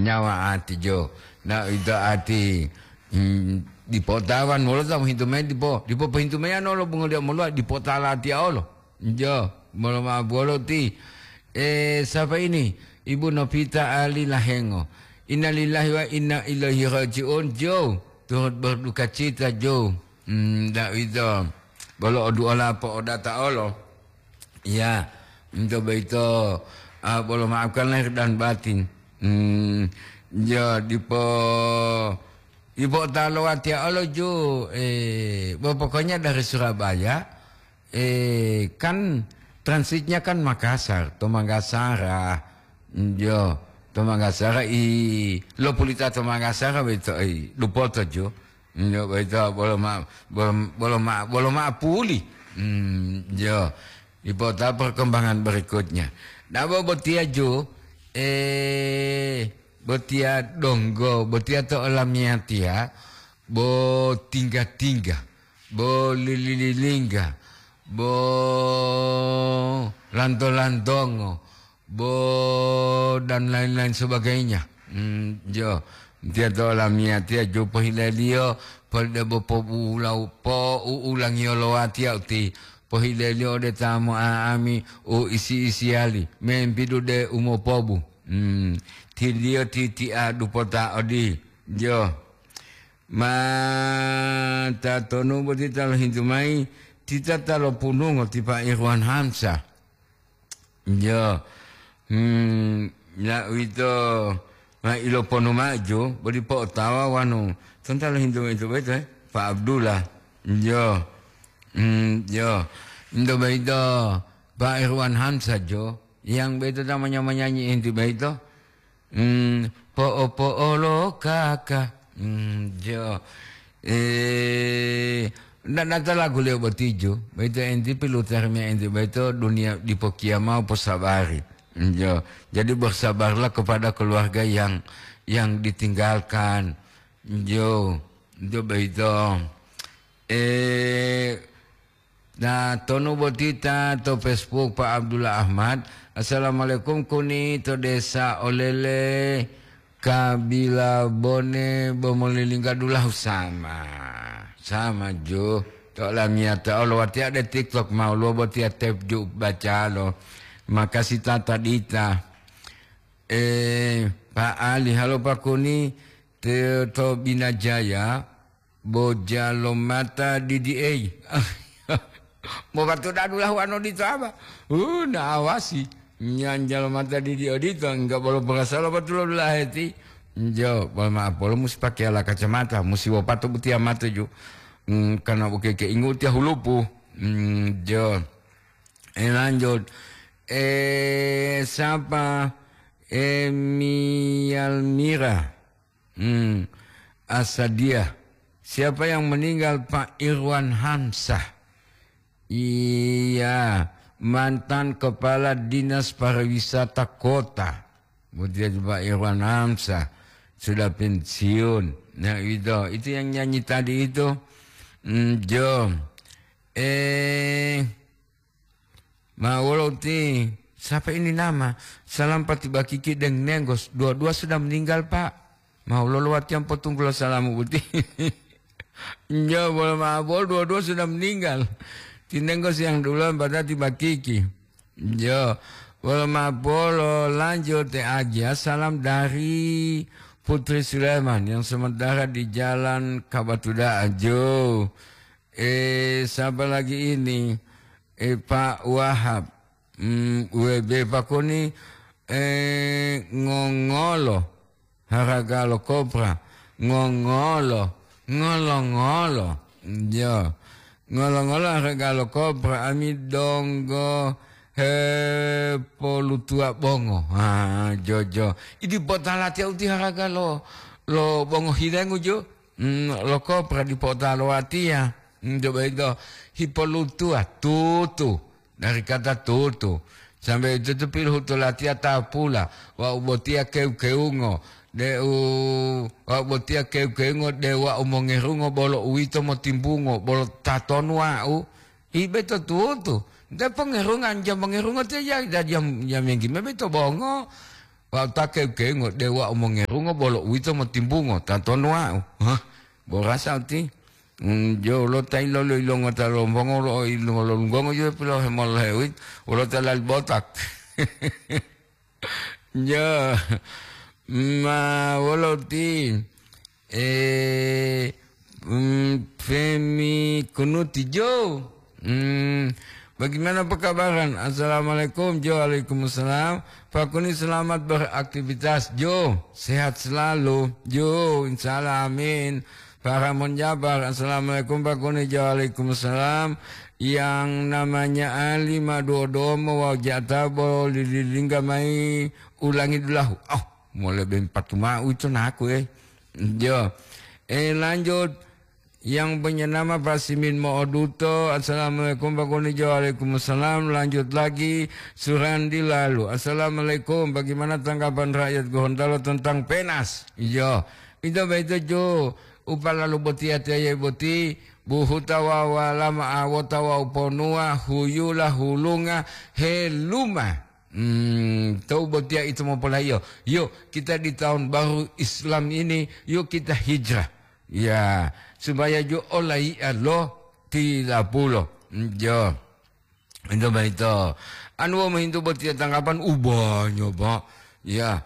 nyawa ati jo na itu ati di potawan molo ta hintu me di po hintu me ano lo bungo dia molo di potala ati olo jo molo ma bolo ti siapa ini Ibu Novita Ali Lahengo. Innalillahi wa inna ilaihi rajiun jo turut berduka cita jo dak itu bolo doa apa oda ta olo ya untuk itu bolo maafkan lahir dan batin ya dipo talawati olo jo pokoknya dari Surabaya kan transitnya kan Makassar to Makassar jo to Makassar lo pulita to Makassar beto lupa to jo yo beto bolo ma puli jo ipota perkembangan berikutnya nabo botia jo botia donggo botia to alamnya tia bo tingga bo lililingga bo lanto-lantongo bo dan lain-lain sebagainya jo dia to alamnya tia jo pohilelio pada bo ulang yolo atia uti pohilelio de tamu ami o isi ali mempidu de umo pobu tidio titi dupota odi jo ma tatonu botita lo hintumai tita talo punungo tipa Irwan Hamsa jo ya itu ma ilo ponu maju bodi po tawa wanu tentang hintumai itu betul Pak Abdullah jo jo itu betul Pak Irwan Hamsa jo yang betul namanya menyanyi inti betul po lo kakak jo dan ada lagu leo bertijo betul inti piluternya inti betul dunia di pokia mau posabari jo jadi bersabarlah kepada keluarga yang ditinggalkan jo betul nah tonu botita to Facebook Pak Abdullah Ahmad Assalamualaikum kuni to desa olele kabila bone bomoliling kadulah sama jo to lamiata Allah wati ada TikTok mau lo botia tep ju baca lo makasih tata dita Pak Ali halo Pak kuni to Binajaya bojalo mata DDA mau batu dadulah wano dito apa na awasi nyanjal mata DDA dito enggak boleh berasal betul lah hati jo boleh maaf boleh mesti pakai ala kacamata mesti wapato butia mata jo karena buke ke ingut ya hulupu jo lanjut siapa Almira Asadia siapa yang meninggal Pak Irwan Hamsah iya mantan kepala dinas pariwisata kota kemudian Pak Irwan Hamsah sudah pensiun nah itu yang nyanyi tadi itu jo Mawoloti siapa ini nama salam patiba kiki deng nenggos dua-dua sudah meninggal Pak mau lolowat yang potong gula salamu putih jo boleh maabol dua-dua sudah meninggal tinenggos yang dulu pada tiba kiki jo boleh maabol lanjut aja salam dari Putri Sulaiman yang sementara di jalan Kabatuda Ajo siapa lagi ini Pak Wahab WB Pak Kuni ngongolo haragalo kopra ngongolo ngolo jo ngolo haragalo kopra amidongo polutua bongo jojo idi botalati uti haragalo lo bongo hidengu jo lo kopra di potalo atia coba itu hipolutua tutu dari kata tutu sampai itu tu pilih hutulatia tapula wa ubotia keungo de wa ubotia keungo de wa umongerungo bolo uito motimbungo bolo tatonwa ibeto tutu de pengerungan jam pengerungo te ya jam yang gimana beto bongo Wa take ke ngo dewa omong ngerungo bolok wito matimbungo tatono au. Hah? Borasa ti. Jo lo tai lo ilongo ta lombongo lo ilongo lo ngongo jo pilo hemol hewit lo talal botak. Jo ma woloti Femi Kunuti Jo. Bagaimana perkabaran? Assalamualaikum Jo. Waalaikumsalam. Pak Kuni selamat beraktivitas Jo. Sehat selalu Jo. Insyaallah amin. Pak Ramon Jabar. Assalamualaikum Pak Kuni Jo. Waalaikumsalam. Yang namanya Ali Madodo mau jatah boleh dilinggamai ulangi dulu. Oh, mulai bempat mau itu naku Jo. Lanjut. Yang punya nama Pak Simin Mooduto. Assalamualaikum Pak Kunijo. Waalaikumsalam. Lanjut lagi Surandi lalu. Assalamualaikum. Bagaimana tanggapan rakyat Gorontalo tentang PENAS? Iya. Itu baik Jo. Upah lalu boti hati boti. Buhutawa walama awotawa uponua. Huyula hulunga heluma. Tahu botia itu mau pola yo. Yuk kita di tahun baru Islam ini. Yuk kita hijrah. Ya. Supaya jo olai Allah 30. Jo. Itu baik itu. Anu menghintu botia tanggapan ubahnya Pak. Ya.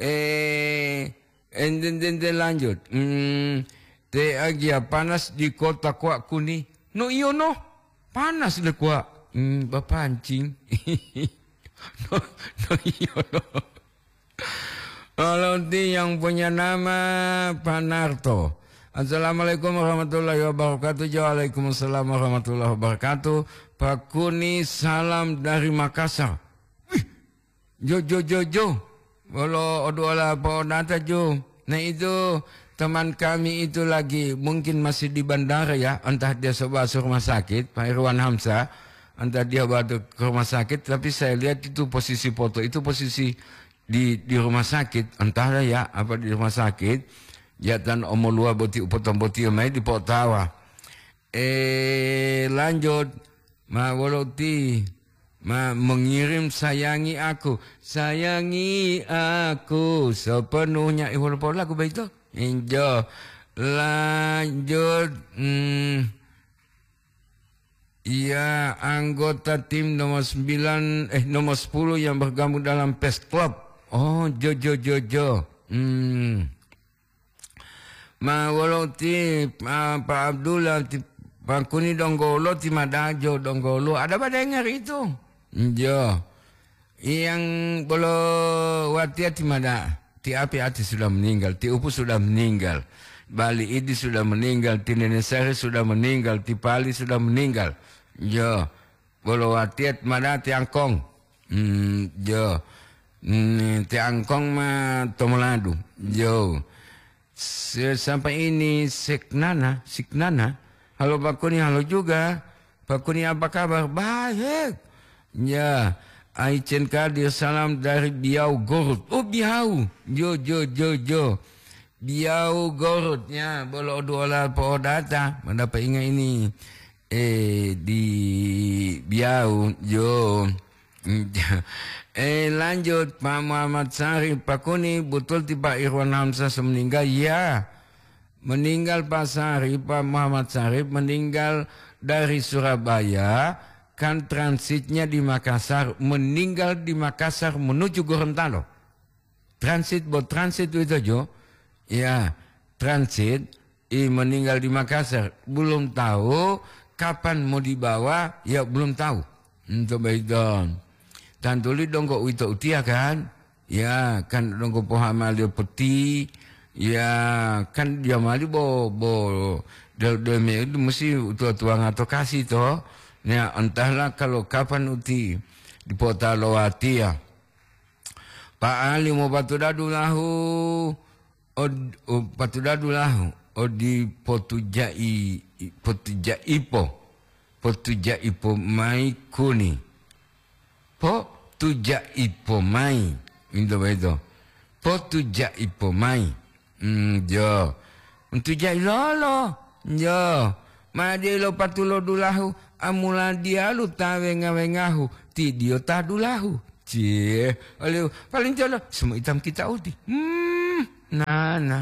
Enden lanjut. Te agia panas di kota Kuak Kuni. No iyo no. Panas le Kuak. Bapancing. no iyo no. Kalau di yang punya nama Panarto. Assalamualaikum warahmatullahi wabarakatuh. Waalaikumsalam warahmatullahi wabarakatuh. Pak Kuni salam dari Makassar. Jo. Walau odola podata Jo. Nah itu teman kami itu lagi mungkin masih di bandara ya. Entah dia sebab rumah sakit. Pak Irwan Hamzah. Entah dia bawa ke rumah sakit. Tapi saya lihat itu posisi foto. Itu posisi di rumah sakit. Entahlah ya apa di rumah sakit. Jatan omolua boti upotong boti mai di Potawa. Lanjut ma woloti ma mengirim sayangi aku sepenuhnya walaupun lagu baik itu enjo lanjut iya anggota tim nomor 9 nomor 10 yang bergabung dalam PES Club. Oh Jo Ma woloti Pak Abdullah Pak Kuni Donggolo ti Madajo Donggolo ada pada dengar itu Jo yang bolo watia ti Mada ti Api Ati sudah meninggal ti Upu sudah meninggal Bali Idi sudah meninggal ti Nenek Sari sudah meninggal ti Pali sudah meninggal Jo bolo watia ti Mada ti Angkong Jo ti Angkong ma Tomoladu Jo. Sampai ini Siknana. Halo Pak Kuni, halo juga. Pak Kuni apa kabar? Baik. Ya, Aicen Kadir salam dari Biau Gorut. Oh Biau. Jo. Biau Gorut ya. Bolo dola po data. Mendapat ingat ini. Di Biau. Jo. Lanjut Pak Muhammad Sarif. Pak Kuni betul tiba Irwan Hamzah meninggal? Ya. Meninggal Pak Sarif, Pak Muhammad Sarif meninggal dari Surabaya. Kan transitnya di Makassar. Meninggal di Makassar menuju Gorontalo. Transit itu Jo. Ya. Transit. Meninggal di Makassar. Belum tahu kapan mau dibawa. Ya belum tahu. Coba itu. Tantuli dongko wito utia kan. Ya kan dongko pohamal dia peti. Ya kan dia mali bo deme itu mesti tuang atau kasih toh. Ya entahlah kalau kapan uti di Kota Lowati ya. Pak Ali mau batu dadu lahu. Batu dadu lahu. Di Potujaipo mai Kuni. Potujaipo mai. Itu betul. Potujaipo mai. Jo. Tujai lolo. Jo. Madelo patulo dulahu. Amula dia lu tawe ngawengahu. Ti dio tadulahu. Cie, oleh paling jauh semua hitam kita uti. Nah.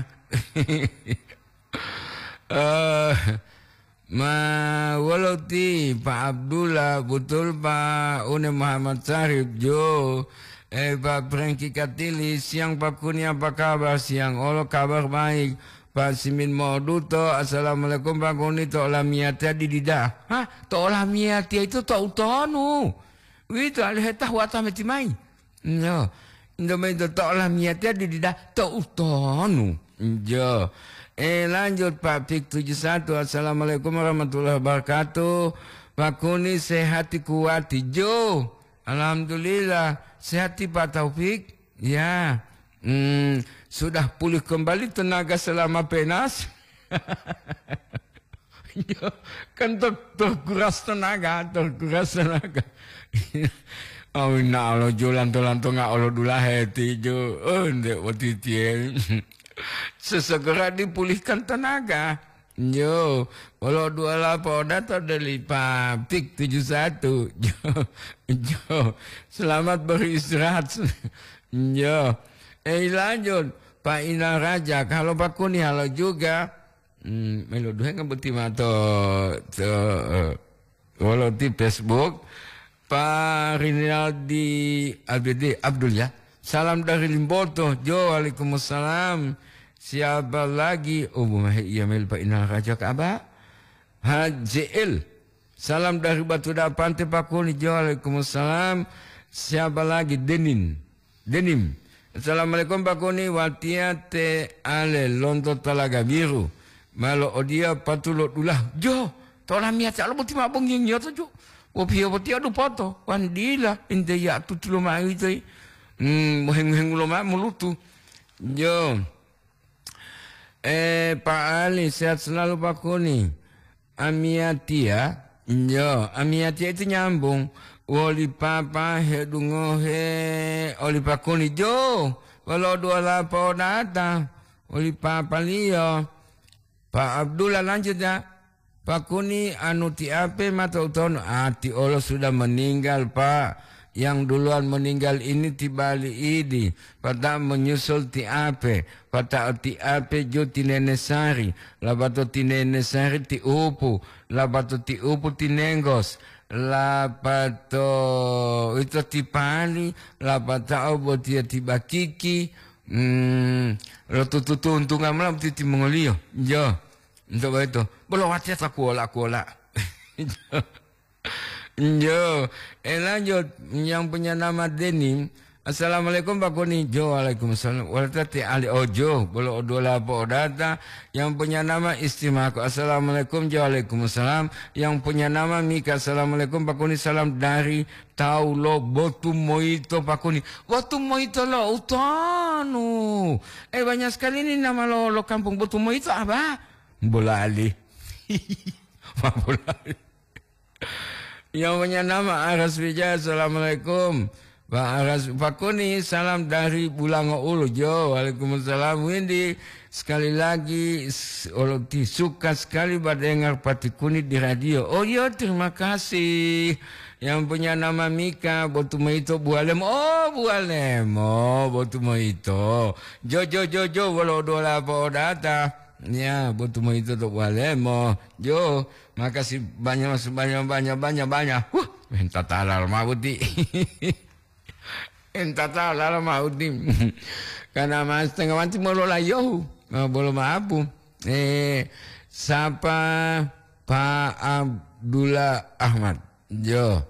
Walau ti Pak Abdullah betul Pak Une Muhammad Sarif Jo Pak Prengki Katili siang Pak Kuni apa kabar siang Allah kabar baik Pak Simin Moduto Assalamualaikum Pak Kuni to lamiatia di dida to lamiatia itu to utonu itu aliheta wata metimai no Indomain to lamiatia di dida to utonu jo lanjut Pak Pik 71 Assalamualaikum warahmatullahi wabarakatuh Pak Kuni sehati kuati Jo Alhamdulillah sehati Pak Taufik ya sudah pulih kembali tenaga selama penas kan terkuras tenaga oh na Allah Jo lanto-lanto ngak Allah dula hati Jo ndek wati tien sesegera dipulihkan tenaga. Yo, kalau 28 data dari Pak Tik 71. Jo, selamat beristirahat. Yo, lanjut Pak Ina Raja. Kalau Pak Kuni halo juga. Melo dua kan beti mato kalau di Facebook Pak Rinaldi Abdul ya. Salam dari Limboto, Jo, waalaikumsalam. Siapa lagi? Oh, iya mel Pak Inal Raja ke Abah. HJL. Salam dari Batu Dapante Pak Kuni, Jo, waalaikumsalam. Siapa lagi? Denim. Assalamualaikum Pak Kuni, watiate ale lonto talaga biru. Malo odia patulot ulah. Jo, tolah miatalo buti mabong yang nyoto Jo. Wopia adu poto. Wandila inde ya tutulo mai itu. Muheng ulama mulutu. Jo. Pak Ali sehat selalu Pak Kuni. Amiatia. Jo, Amiatia itu nyambung. Oli papa hedungo he oli Pak Kuni Jo. Kalau dua lapo data. Oli papa liyo. Pak Abdullah lanjut ya. Pak Kuni anu ti ape mata utono. Ti Allah sudah meninggal Pak. Yang duluan meninggal ini ti Bali idi. Pada menyusul ti ape. Pada ti ape jo ti nenesari. Labato ti nenesari ti upu. Labato ti upu ti nenggos. Labato itu ti pali. Labato obo ti bakiki. Lo tutu untungan malam ti mengolio. Jo. Untuk itu. Belum wajah tak kuala. Jo, lanjut yang punya nama Denim. Assalamualaikum Pak Kuni. Jo, waalaikumsalam. Walatati ali ojo, bolo odola po data. Yang punya nama Istimaku. Assalamualaikum. Jo, waalaikumsalam. Yang punya nama Mika. Assalamualaikum Pak Kuni. Salam dari Taulo Botu Moito Pak Kuni. Botu Moito lo utanu. Banyak sekali ini nama lo kampung Botu Moito apa? Bola Ali. Bola Ali. Yang punya nama Aras Wijaya. Assalamualaikum Pak Kuni, salam dari Bulango Ulu Jo. Waalaikumsalam Windy. Sekali lagi suka sekali mendengar Pak Kuni di radio. Oh iya terima kasih. Yang punya nama Mika Botu Moito Bualem. Oh Bualem. Oh Botu Moito. Jo walau dola po data. Ya, Botu Moito to Bualem. Jo. Makasih banyak. Entah talal mauti. Entah talal mauti. Karena mas tengah wanti molo layo. Belum abu. Sapa Pak Abdullah Ahmad. Jo.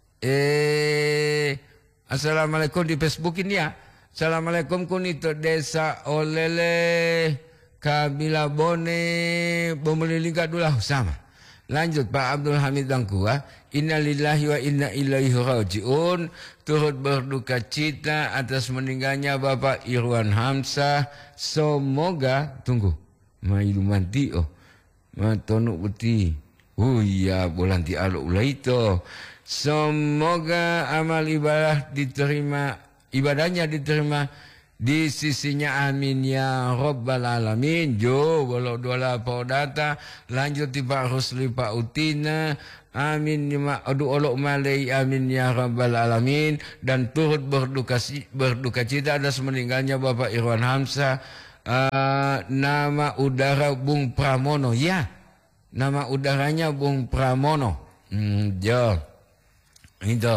Assalamualaikum di Facebook ini ya. Assalamualaikum kunito desa olele kabila bone bomeliling kadulah sama. Lanjut Pak Abdul Hamid Dangkua. Innalillahi wa inna ilaihi raji'un. Turut berduka cita atas meninggalnya Bapak Irwan Hamzah. Semoga tunggu. Mailumanti Matonuk beti. Oh iya bolanti alo ulaito. Semoga amal ibadahnya diterima di sisinya, amin ya rabbal alamin. Jo walau dola podata lanjut di Pak Rusli Pak Utina, amin ya adu olok malai, amin ya rabbal alamin. Dan turut berduka cita atas meninggalnya Bapak Irwan Hamzah, nama udara Bung Pramono, ya nama udaranya Bung Pramono. Jo itu.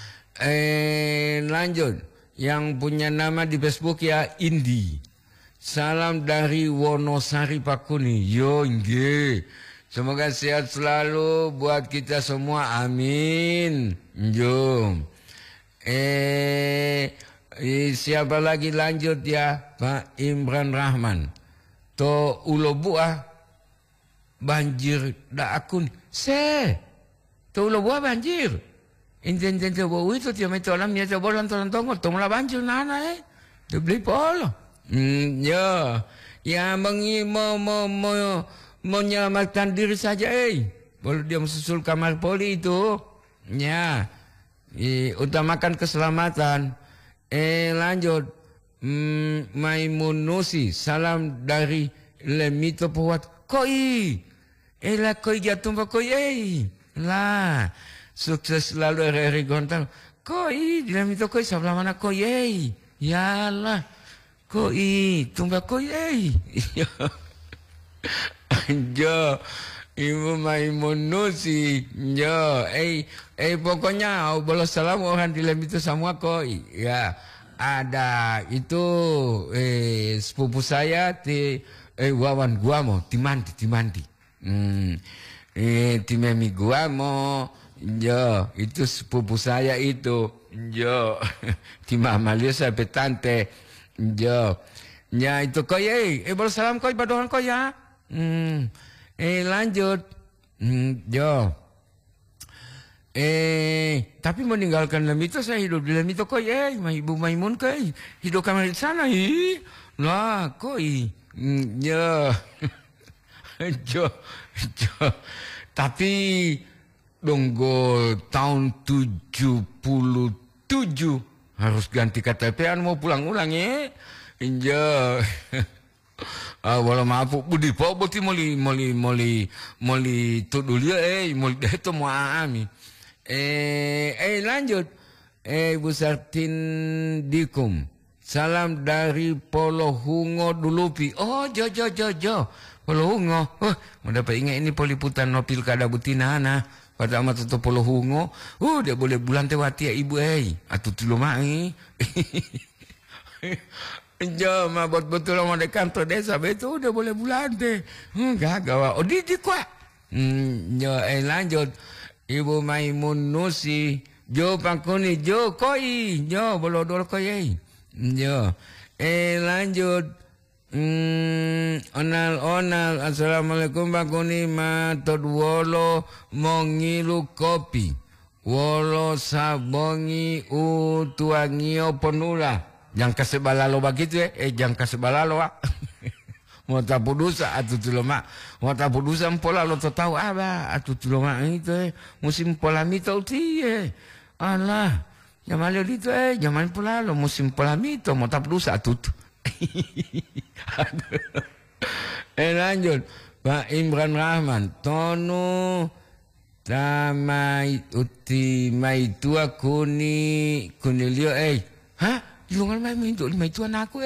Lanjut, yang punya nama di Facebook ya Indi. Salam dari Wonosari Pakuni. Yo nge. Semoga sehat selalu buat kita semua. Amin. Yo. Siapa lagi lanjut ya? Pak Imran Rahman. To ulo buah banjir da akun. To ulo buah banjir. Inten bawa itu dia mai tolam dia coba lantaran tongol tonglah banjir nana dia beli polo. Ya menyelamatkan diri saja Kalau dia menyusul kamar poli itu ya utamakan keselamatan. Lanjut, Maimunusi, salam dari Lemito Puat koi lah koi jatuh koi lah. Sukses selalu RRI Gontal. Koi, dalam itu koi sebelah mana koi? Yalah, koi, tunggu koi. Jo, Ibu Maimunusi, jo, pokoknya bolos salam orang di dalam itu semua koi. Ya, ada itu sepupu saya di Wawan Guamo, Timandi. Timemi Guamo. Jo, itu sepupu saya itu. Jo, di Mamalia sampai tante. Jo, ya itu koi. Baru salam koi, badohan koi ya. Lanjut. Jo. Tapi meninggalkan Lemito, saya hidup di Lemito koi. Ibu Maimun koi. Hidup kamar di sana. Lah koi. Jo. Jo. Tapi Donggo tahun 77 harus ganti KTP-an mau pulang ulang ya. Inja. Walau maaf budi po boti moli tudul ya moli itu mau ami. Lanjut. Bu Sartin Dikum. Salam dari Polohungo Dulupi. Oh jo. Polohungo. Mau dapat ingat ini poliputan no pilkada Butinana. Pada amat itu Polohungo, dia boleh bulan tewati ya ibu atu tulo mai. Jama buat betul sama di kantor desa itu udah boleh bulan teh. Gagawa. Di kuat. Lanjut. Ibu Maimunusi, Jo Pakuni, Jo koi, Jo bolodol koi. Jo. Lanjut. Onal, assalamualaikum Pak Kuni, matod wolo mongilu kopi, wolo sabongi utuangio penula. Jangan kasih balalo begitu jangan kasih balalo mau tapudusa atu tuloma, mau tapudusa mpola lo tahu apa atu tuloma itu musim polamito ti Allah, jamal itu jaman pola lo musim polamito mau tapudusa atu. Lanjut, Pak Imran Rahman, tono tamai uti mai tua kuni lio ilungan mai tua naku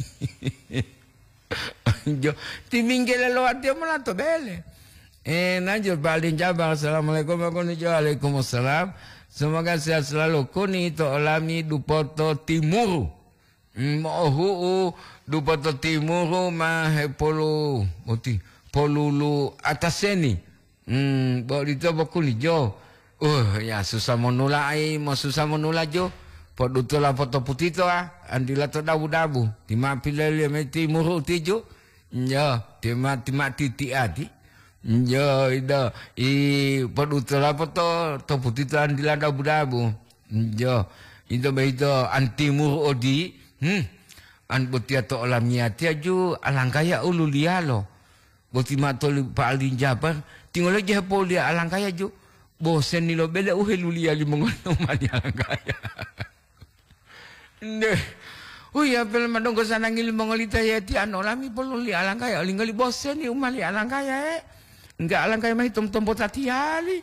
jo timinggel lo atia malato bele. Lanjut, Pak Alin Jabar, assalamualaikum waalaikumsalam. Semoga sehat selalu. Kuni to olami dupoto timuru. Mohu dupoto timuru mahepolu polulu ataseni. Bawa dito bakuli jo. Ya susah menulai, mau susah menulai jo. Podutola foto putih to andila to dabu-dabu. Tima pilele me timuru tijo. Jo, tima titi adi. Jo ida podutola foto to putih to andila dabu-dabu. Jo, itu beito antimuru odi. An botia to olamnya tia ju alangkaya ululialo. Boti matoli Pak Alin Jabar tinggal aja polia alangkaya ju. Bosen nilo bela uhelulia li mengono mali alangkaya. Ne. Uya pel madong ko sana ngil mongolita ya ti ano lami polo li alang kaya lingali bosen ni umali alang kaya enggak alang kaya mai tom bota ti ali.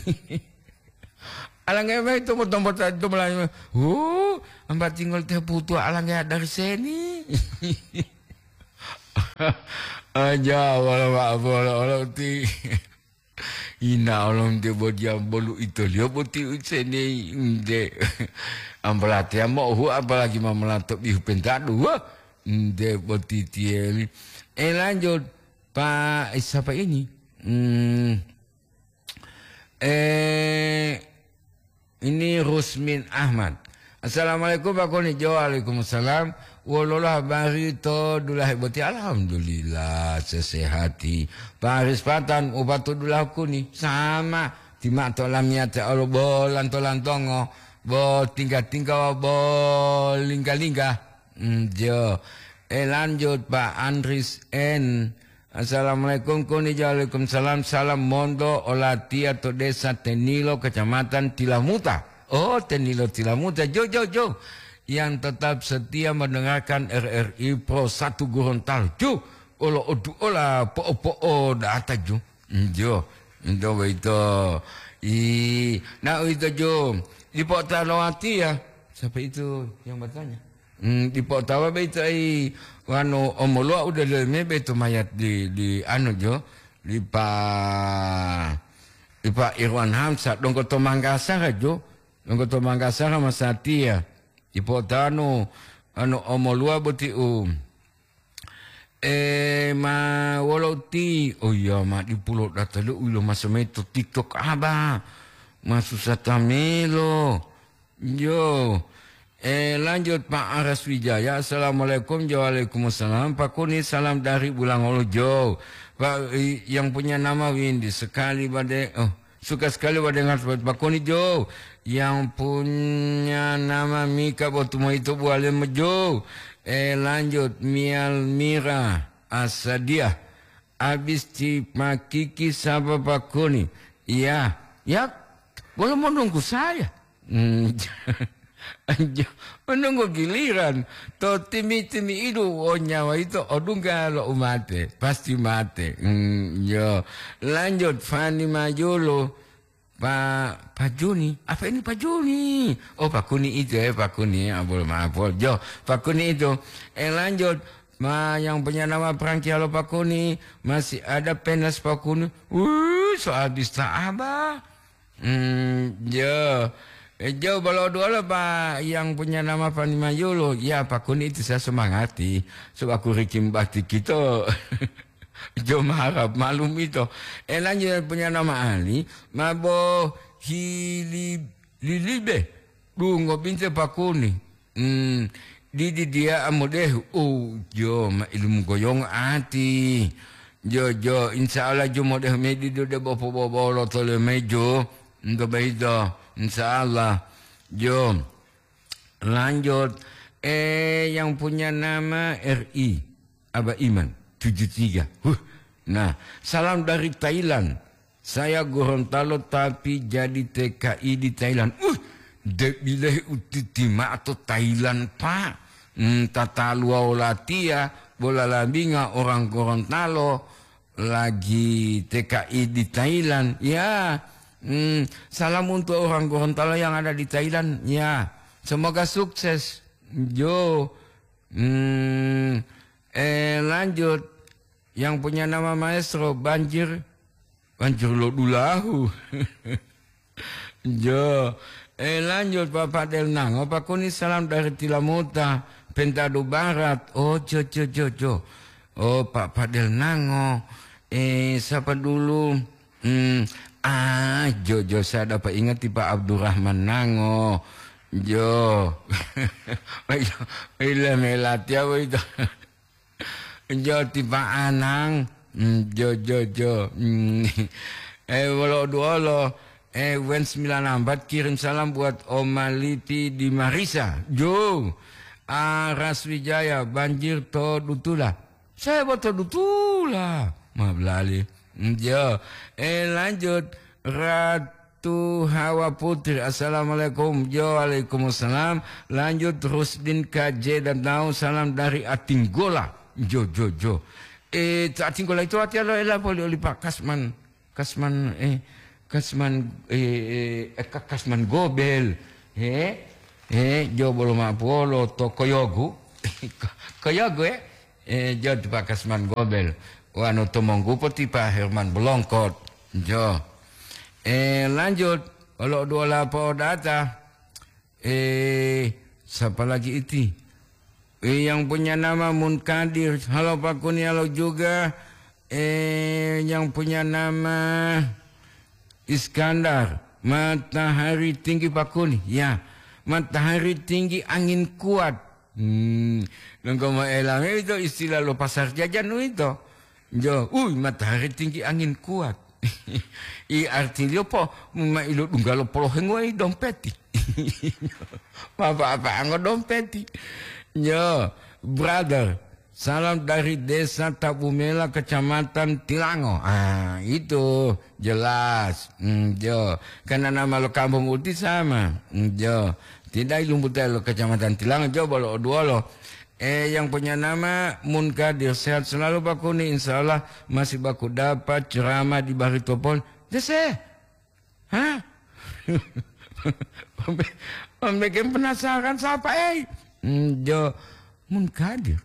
Alang kaya mai tom bota tom lami. Ambat tinggal teh putu alang kaya dari sini. Aja wala ti. Ina olong de bodia bolu itu lihat boti sini de ambalati amo apalagi mau melatok di pentadu de boti tiel lanjut Pak siapa ini ini Rusmin Ahmad. Assalamualaikum Pak Koni. Waalaikumsalam. Walolah habari to dulah boti alhamdulillah sesehati. Paris patan obat dulah kuni sama timak to lamia te olo bolan to lantongo bo tinggal bo lingga jo lanjut Pak Andris N. Assalamualaikum Koni. Waalaikumsalam. Salam mondo olatia to desa Tenilo kecamatan Tilamuta. Oh Tenilo Tilamuta jo yang tetap setia mendengarkan RRI Pro 1 Gorontalo. Jo, ola po data jo. Jo itu. Nah itu jo. Di Potalawati ya. Siapa itu yang bertanya? Di Potalawati itu wano omolua udah leme beto mayat di anu jo. Di Pak Irwan Hamzah dongko to Manggasar jo. Dongko to Manggasar sama Satya. Ipotano ano omolua boti ma woloti oh iya ma di pulau data lu ulo masameto TikTok aba masusah tamelo yo lanjut Pak Aras Wijaya. Assalamualaikum. Waalaikumsalam Pak Kuni. Salam dari Bulangolojo. Pak yang punya nama Windy sekali pada suka sekali pada dengar Pak Kuni Jo. Yang punya nama Mika Botumo itu boleh mejo. Lanjut Mial Mira Asadiah. Habis Pak Kiki sama Pak Kuni. Ya boleh menunggu saya. Menunggu giliran. To timi itu nyawa itu odungga lo umate pasti mate. Yo lanjut Fani Majolo. Pak Juni, apa ini Pak Juni? Oh Pak Kuni itu Pak Kuni, maaf. Jo, Pak Kuni itu. Lanjut, yang punya nama Prangki, halo Pak Kuni, masih ada penas Pak Kuni. Soal dista apa? Jo, kalau dua Pak yang punya nama Fani Mayolo, ya Pak Kuni itu saya semangati, sebab aku rikim bakti kita. Jo harap malum itu. Lanjut punya nama Ali. Mabo Lilibe. Dungo binte Pak Kuni. Didi dia amodeh. Jo ilmu goyong ati. Jo insya Allah jo modeh medi do de bopo lo tole mejo. Untuk begitu insya Allah. Jo lanjut. Yang punya nama RI Aba Iman 73. Nah, salam dari Thailand. Saya Gorontalo tapi jadi TKI di Thailand. Debileh utitima atau Thailand Pak. Tata luaulatia bola lambinga orang Gorontalo lagi TKI di Thailand. Ya, salam untuk orang Gorontalo yang ada di Thailand. Ya, semoga sukses. Jo, lanjut. Yang punya nama maestro banjir lo dulahu. Jo. Lanjut Pak Del Nango. Pak Kuni salam dari Tilamuta Pentado Barat. Oh jo. Oh Pak Del Nango. Siapa dulu? Jo saya dapat ingat Pak Abdurrahman Nango. Jo. Ila melatia itu. Jo tiba Anang. Jo. Walau duolo. Wen 94 kirim salam buat Omaliti di Marisa. Jo. Aras Wijaya banjir to dutula. Saya buat to dutula. Maaf lali. Jo. Lanjut Ratu Hawa Putri. Assalamualaikum. Jo, waalaikumsalam. Lanjut Rusdin KJ dan tahu salam dari Atinggola. Jo. Atinggola itu hati Allah elah boleh oleh Pak Kasman Gobel. Jo belum apolo to Koyogu. Koyogu jo Pak Kasman Gobel. Wano tomonggu peti Pak Herman Belongkot. Jo. Lanjut. Kalau dua lapor data. Siapa lagi itu? Yang punya nama Munkadir. Halo Pak Kuni, halo juga. Yang punya nama Iskandar. Matahari tinggi Pak Kuni. Ya. Matahari tinggi angin kuat. Nggak mau elang itu istilah lo pasar jajan itu. Jo, matahari tinggi angin kuat. Artinya po, ilo dunggalo polo hengwai dompeti. Apa anggo dompeti. Jo, brother, salam dari desa Tabumela, kecamatan Tilango. Itu jelas. Jo, karena nama lo kampung uti sama. Jo, tidak ilumbutai lo kecamatan Tilango. Jo, bolo dua lo. Yang punya nama Munkadir, sehat selalu Pak Kuni, insya Allah masih baku dapat ceramah di Baritopol. Dese, hah? Bikin penasaran siapa Jo Munkadir.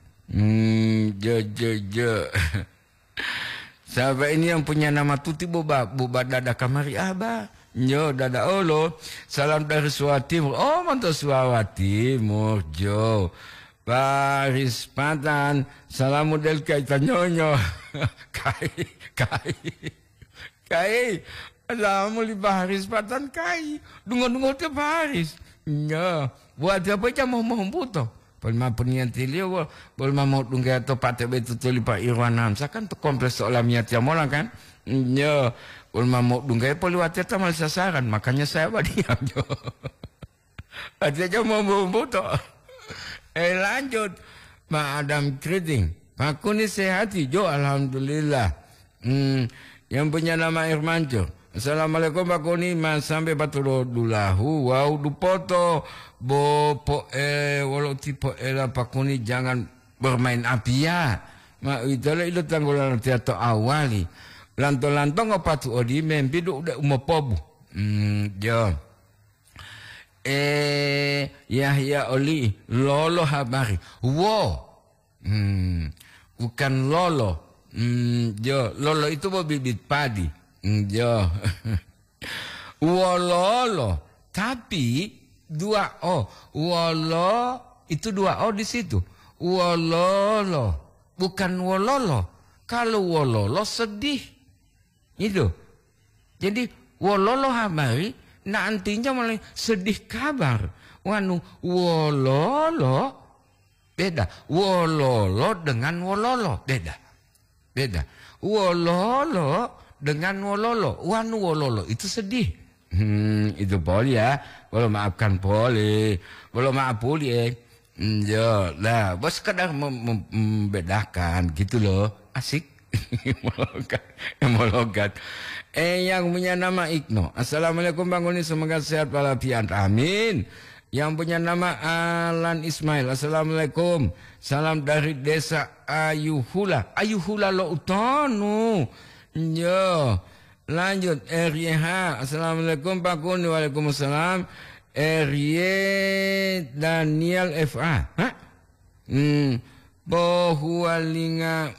Jo. Siapa ini yang punya nama Tuti Boba dada kamari abah. Jo dada olo. Salam dari Suwa Timur. Oh mantap Suwa Timur Jo. Paris Patan, salam model kaitan nyonyo. Kai. Salam di Paris Patan kai. Dungo te Paris. Ya, buat apa aja mau butuh. Pelma penian tilio, pelma mau tunggu atau pate betul tuli Pak Irwan Hamzah kan tu kompleks alamiat yang mola kan. Ya, pelma mau tunggu poliwati tamal sasaran, makanya saya diam jo. Aja mau butuh. Lanjut Pak Adam Kriting. Pak Kuni sehat jo, alhamdulillah. Yang punya nama Irmanjo. Assalamualaikum Pak Kuni, mas sampai batu dulahu. Wow dupoto bopo walau tipe Pak Kuni jangan bermain api ya. Ma itulah itu tanggulan teater awali. Lantong apa tu odi mempidu udah umopobu. Jo. Yahya Oli Lolo habari. Bukan Lolo. Jo, Lolo itu mau bibit padi. Jo. Wololo. Tapi dua O. Wolo itu dua O di situ. Wololo. Bukan wololo. Kalau wololo sedih. Itu. Jadi wololo habari nantinya mulai sedih kabar. Wanu wololo beda. Wololo dengan wololo beda. Wololo dengan wololo. Wanu wololo itu sedih. Itu boleh ya. Boleh maafkan boleh. Boleh maaf boleh. Ya, lah, bos kadang membedakan gitu loh. Asik. Mologat. Yang punya nama Igno. Assalamualaikum Bang Uni, semoga sehat walafiat. Amin. Yang punya nama Alan Ismail. Assalamualaikum. Salam dari desa Ayuhula. Ayuhula lo utonu. Yo. Lanjut RYH. Assalamualaikum Pak Uni. Waalaikumsalam. RY Daniel FA. Hah? Pohualinga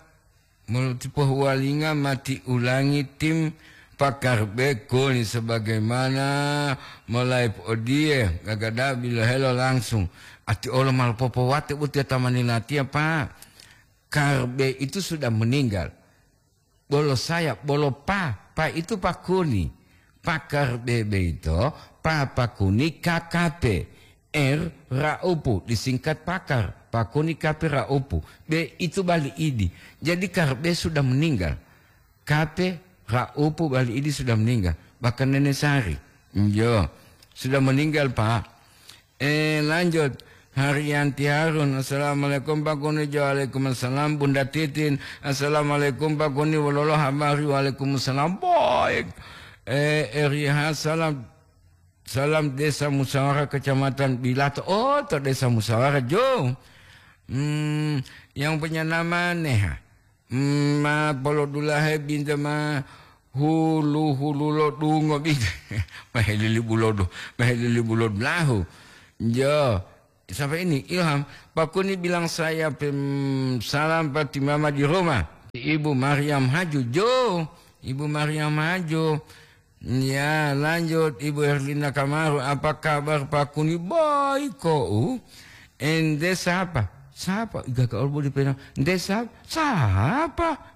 mati ulangi tim pakar beko ni sebagaimana mulai odie gagada bila hello langsung ati Allah mal popo wate utia tamani lati apa karbe itu sudah meninggal bolo sayap bolo pa itu Pak Kuni pakar BB itu Pak Kuni KKP R Raupu disingkat pakar Pak Kuni KP Raupu B itu Bali Idi. Jadi KP sudah meninggal. KP Raupu Bali Idi sudah meninggal. Bahkan Nenek Sari. Yo, sudah meninggal Pak. Lanjut Haryanti Harun. Assalamualaikum Pak Kuni. Waalaikumsalam. Bunda Titin. Assalamualaikum Pak Kuni. Walolo habari. Waalaikumsalam. Baik. Eriha salam desa musyawarah kecamatan Bilato. Oh, to desa musyawarah Jo. Yang punya nama Neha. Ma polodulahe binta ma hulu lo dungo binta. Mahelili bulodo blahu. Jo. Sampai ini Ilham. Pakuni bilang saya salam pati mama di Roma. Ibu Maryam Haju Jo. Ibu Maryam Haju. Ya, lanjut Ibu Erlina Kamaru, apa kabar Pak Kuni? Baik kok. Desa apa? Siapa? Iga ke orbo di penang. Desa siapa?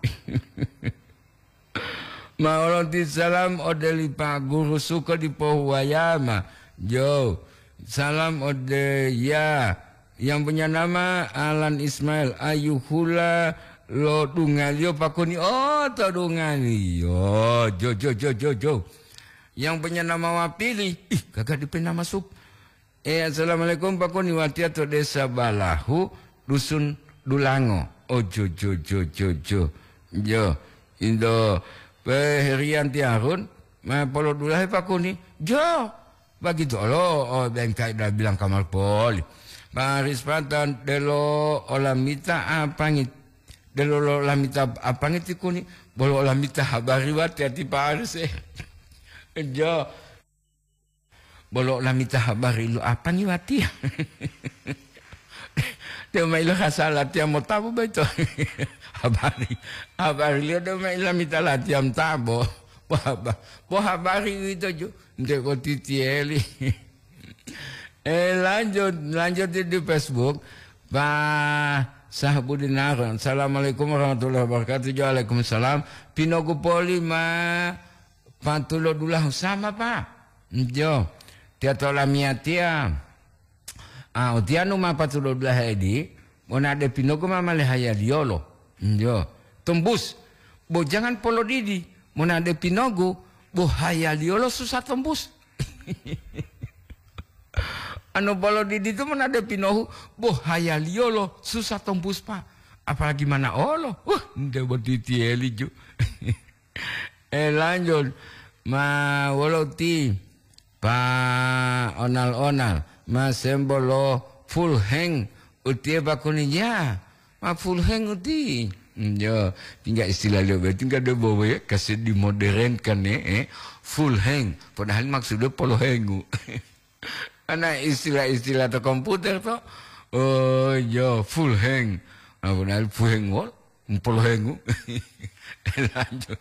Maulati salam odeli Pak Guru suka di Pohuayama. Jo, salam ode ya. Yang punya nama Alan Ismail Ayuhula lo dungalio Pakuni. Oh, to dungalio. Jo. Yang punya nama Wapili. Kagak dipena masuk. Assalamualaikum Pakuni Watia to desa Balahu dusun Dulango. Oh, jo. Jo. Indo Peherian Tiarun. Ma polo dulahe Pakuni. Jo. Begitu lo bengkai dah bilang kamar poli. Paris Patan delo olamita apangit. Delo olamita apangit ikuni. Bolo olamita habari wati ati Paris Jo. Bolo olamita habari lu apa nih wati. Dia mailo hasalat yang mau tabu betul. Habari lu dia mailo mita latiam tabo. Bo habari itu jo. Ndek wati tieli. Lanjut di Facebook. Pak Sahbudin Aron. Assalamualaikum warahmatullahi wabarakatuh. Waalaikumsalam. Pinogu Poli ma Pantulo dulah sama Pak. Jo. Tia tola miatia. Tia nu ma Pantulo dulah edi. Mona de Pinogu ma malehaya diolo. Jo. Tembus. Bo jangan polo didi. Mona de Pinogu. Bo haya diolo susah tembus. Anu polo didi itu mana ada pinohu, boh hayaliolo susah tembus Pak. Apalagi mana olo, nde berditi eliju. Lanjut, ma woloti, pa onal, ma sembolo full hang, uti bakuninya, ma full hang uti. Jo, tinggal istilah dia, tinggal dia bawa ya, kasih dimodernkan full hang. Padahal maksudnya polo hangu. Anak istilah-istilah atau komputer tuh, oh yo full hang, apa full hang wall, full hangu. Lanjut.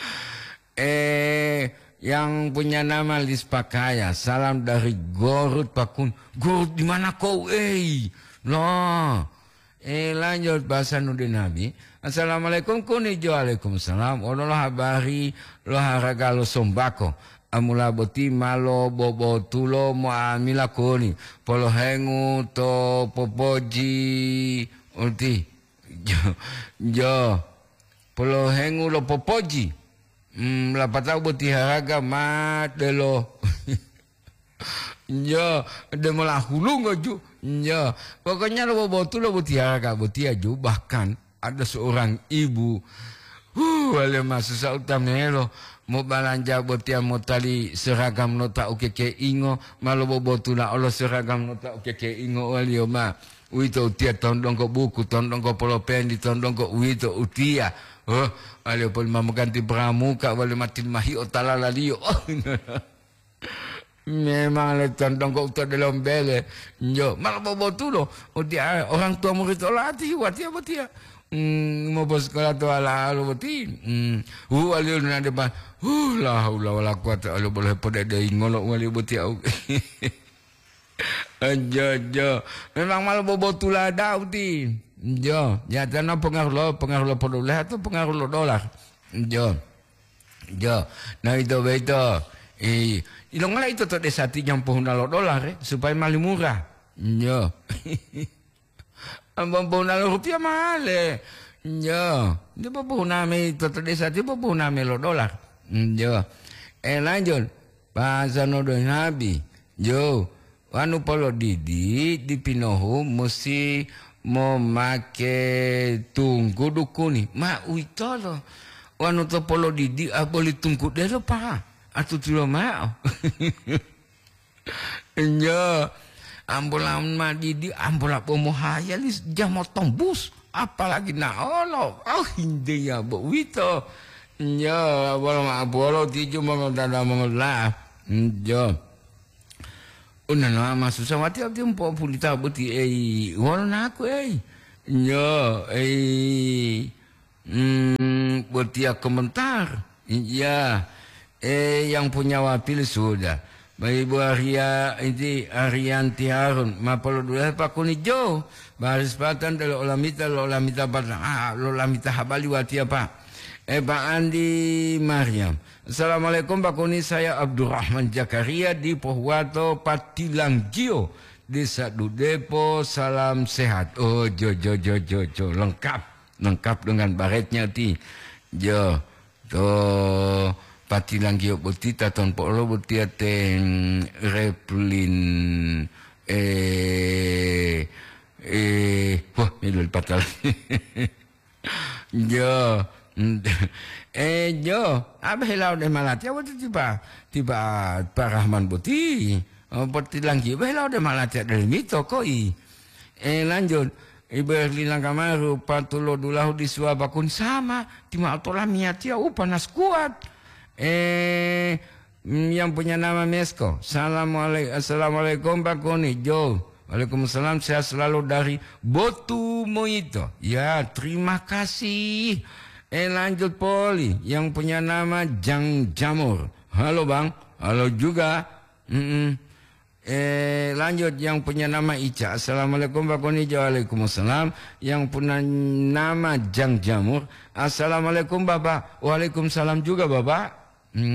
Yang punya nama Lis Pakaya, salam dari Gorut Pakun. Gorut di mana kau? Loh. Lanjut bahasa Nudin Nabi. Assalamualaikum kunijo, waalaikumsalam. Onolah habari lo haraga lo sombako. Amula boti malo bobo tulo mo amila koni polo hengu to popoji ulti jo polo hengu lo popoji la patau boti haraga mat de lo jo de mola hulung ju jo pokoknya lo bobo tulo boti haraga boti aju bahkan ada seorang ibu wale masusa utamelo mau belanja botia mau tali seragam nota ukeke ingo malo bobotula olo seragam nota ukeke ingo walio ma uito utia tondong ko buku tondong ko polopen di tondong ko uito utia walio pol mau ganti pramuka walio matin mahi otalala lio memang le tondong ko uta dalam bele jo malo bobotulo utia orang tua murid olati watia botia mau bos sekolah tu ala alu beti alio na depan la haula wala quwata alu boleh pada dei ngolok wali beti au jo memang malu bobo tulada uti jo ya tanah pengaruh pada dolar atau pengaruh dolar jo nah itu ilong lah itu tu desati yang pohon dolar supaya malu murah jo Ambang rupiah mahal Jo. Dia name toto desa dia name lo dolar. Jo. Lanjut. Bahasa Nudin Nabi. Jo. Wanu polo didi di pinohu mesti memakai tungku dukuni. Ma uitolo. Wanu to polo didi boleh tungku delo pa. atuh tuh mau. Enjo, ambulan madidi, ambulan pomohaya lis jamot tembus, apalagi naolo, hindi ya bu wito. Enjo, bolo tiju mengodada mengolah, enjo. Una nama susah mati abdi empo pulita buti warna aku enjo, buti komentar, iya. Yang punya wakil sudah. Baik Ibu Arya ini Arianti Harun. Mapolo dulu Pak Kunijo. Baris Patan dari Olamita Batang. Olamita Habali wati apa? Pak Andi Mariam. Assalamualaikum Pak Kuni, saya Abdurrahman Jakaria di Pohwato Patilanggio. Desa Dudepo, salam sehat. Oh jo lengkap dengan baretnya ti. Jo. To Patilanggio butita ton polo butia ten replin wah milul patal jo jo abah helau de Malatya waktu tiba Pak Rahman buti Patilanggio abah helau de Malatya dari mito koi lanjut Ibu Erlina Kamaru patulo dulahu di Suabakun sama tima autolamiatia panas kuat. Yang punya nama Mesko. Assalamualaikum Pak Koni Jo. Waalaikumsalam, saya selalu dari Botu Moito. Ya terima kasih. Lanjut Poli. Yang punya nama Jang Jamur. Halo Bang. Halo juga. Lanjut yang punya nama Ica. Assalamualaikum Pak Koni Jo. Waalaikumsalam. Yang punya nama Jang Jamur. Assalamualaikum Bapak. Waalaikumsalam juga Bapak.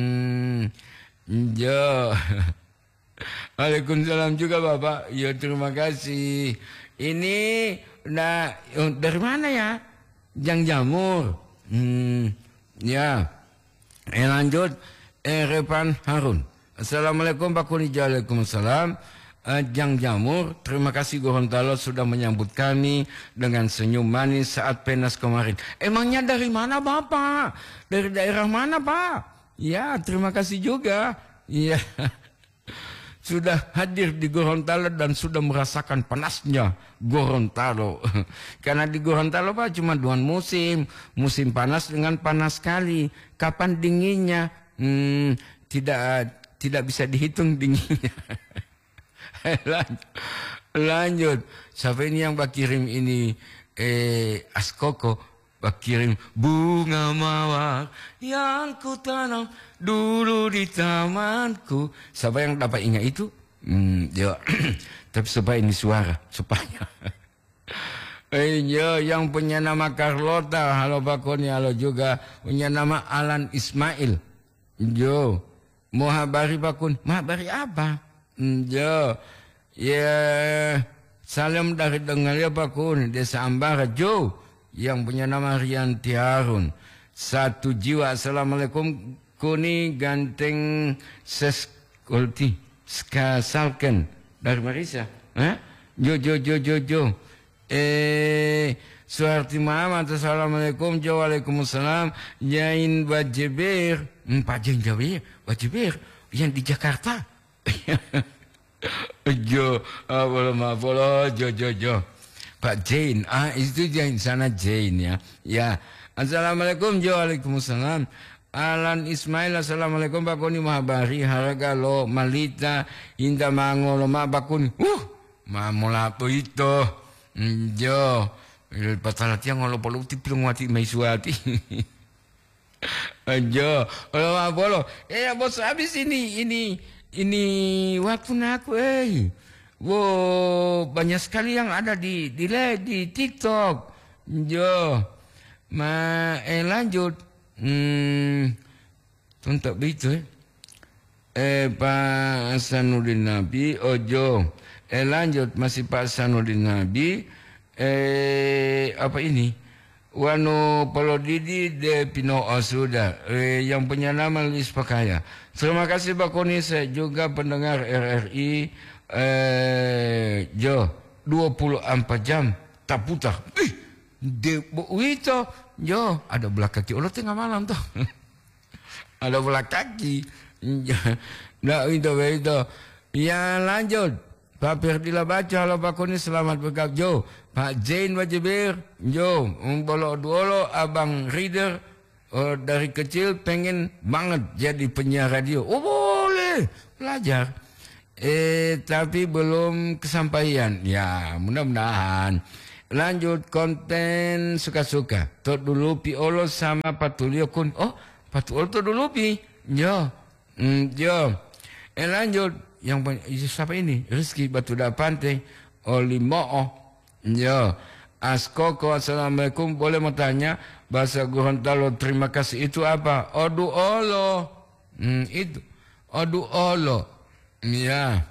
Jo. Waalaikumsalam juga Bapak. Ya terima kasih. Ini dari mana ya? Jang Jamur. Ya. Lanjut Repan Harun. Assalamualaikum Pak Kuni. Waalaikumsalam. Jang Jamur, terima kasih Gorontalo sudah menyambut kami dengan senyum manis saat penas kemarin. Emangnya dari mana Bapak? Dari daerah mana Pak? Ya, terima kasih juga. Iya. Sudah hadir di Gorontalo dan sudah merasakan panasnya Gorontalo. Karena di Gorontalo Pak cuma dua musim. Musim panas dengan panas sekali. Kapan dinginnya? Tidak bisa dihitung dinginnya. Lanjut. Siapa ini yang Pak kirim ini? Askoko. Pak kirim bunga mawar yang ku tanam dulu di tamanku. Siapa yang dapat ingat itu? Ya. Tapi supaya ini suara supaya. Yang punya nama Carlota. Halo Pak Koni. Halo juga. Punya nama Alan Ismail. Jo. Mau habari Pak Koni. Mau habari apa? Jo. Ya. Salam dari Dengalia Pak Koni. Desa Ambara. Jo. Yang punya nama Rianti Harun. Satu jiwa. Assalamualaikum Kuni ganteng seskolti skasalken dari Marisa. Jo. Suarti Muhammad. Assalamualaikum. Waalaikumsalam. Jain Bajibir. Pak Jain Bajibir yang di Jakarta. Jo. Jo. Pak Jain, itu Jain sana Jain ya. Ya, assalamualaikum. Waalaikumsalam. Alan Ismail, assalamualaikum Pak Koni mahabari harga lo malita hinda mango lo mabakuni. Mamula po ito. Jo, il patalatia ngolo polo tiplong wati may suati. Jo, lo mabolo. Bos habis ini waktu naku Wow, banyak sekali yang ada di TikTok. Jo. Lanjut. Untuk begitu Pak Sanudin Nabi. Ojo. Lanjut masih Pak Sanudin Nabi. Apa ini? Wano Polodidi de Pino Asuda. Yang punya nama Lis Pakaya. Terima kasih Pak Koni. Saya juga pendengar RRI. Jo 24 jam tak putar. Itu Jo ada belah kaki. Allah tengah malam tuh. Ada belah kaki. Nggak itu. Ya lanjut. Pak Firdilah baca, halo Pak Kuni, selamat bergabung. Jo, Pak Zain Wajibir, Jo, Bolo Duolo, Abang Reader, dari kecil pengen banget jadi penyiar radio. Oh boleh, belajar. Tapi belum kesampaian. Ya, mudah-mudahan. Lanjut konten suka-suka. Tok dulu Piolo sama Patulio kun. Oh, Patulio tok dulu Pi. Jo. Jo. Lanjut yang siapa ini? Rizky Batu Pantai. Olimo'o. Jo. Askoko, assalamualaikum. Boleh mau tanya bahasa Gorontalo terima kasih itu apa? Odu olo. Itu. Odu olo. Ya.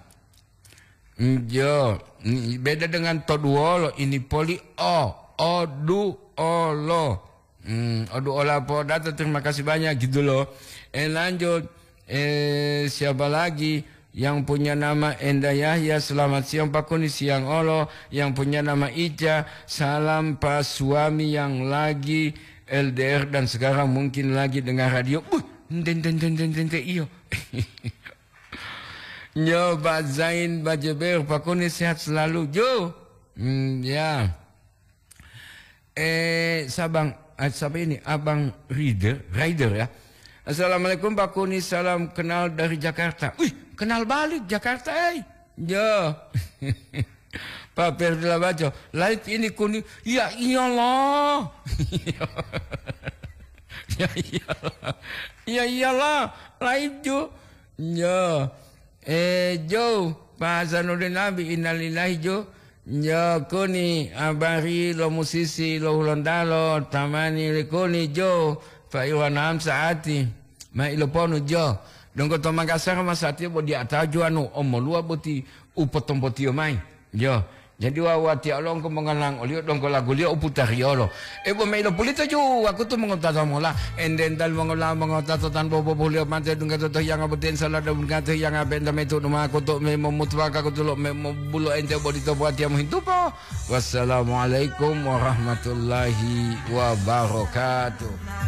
Jo. Beda dengan toduolo. Ini poli o. Odu olo. Odu ola podata, terima kasih banyak gitu loh. Lanjut. Siapa lagi yang punya nama Enda Yahya, selamat siang Pak Kuni, siang olo. Yang punya nama Ica, salam Pak suami yang lagi LDR dan sekarang mungkin lagi dengar radio. Iyo. Yo, Pak Zain Bajeber, Pak Kuni sehat selalu. Jo. Ya. Sabang, siapa ini? Abang Rider ya. Assalamualaikum Pak Kuni, salam kenal dari Jakarta. Wih, kenal balik Jakarta, Yo. Pak Firdilah baca, live ini Kuni. Ya iyalah. Ya iyalah, live Jo. Yo. Jo, Pak Hasanuddin Nabi, innalillahi Jo. Jo, Kuni, abari lo musisi, lo Gorontalo, tamani le Kuni Jo. Pak Iwan Hamzah Ati, ma iloponu Jo. Dongko to Makassar masati bo di ataju anu omolua boti upotong boti mai. Jo. Jadi wawati along ko mengalang olio dongko lagu dia uputariolo. Bo mailo pulita jo aku tu mengotata mola enden dal mengola mengotata tan bobo bolio mate dongko to yang abuten salah dan ngate yang abenda metu numa aku tu memutwa aku tu bulo ente bodi to buat yang hintupo. Wassalamualaikum warahmatullahi wabarakatuh.